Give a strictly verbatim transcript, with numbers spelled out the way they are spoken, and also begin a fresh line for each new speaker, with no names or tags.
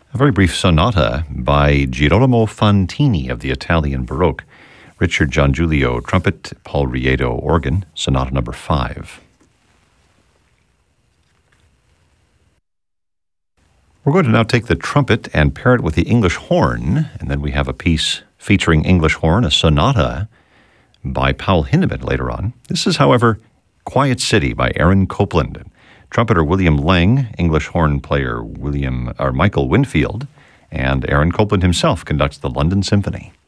A very brief sonata by Girolamo Fantini of the Italian Baroque. Richard Giangiulio, trumpet, Paul Riedo, organ, sonata number five. We're going to now take the trumpet and pair it with the English horn, and then we have a piece featuring English horn, a sonata by Paul Hindemith later on. This is, however, Quiet City by Aaron Copland. Trumpeter William Lang, English horn player William or Michael Winfield, and Aaron Copland himself conducts the London Symphony.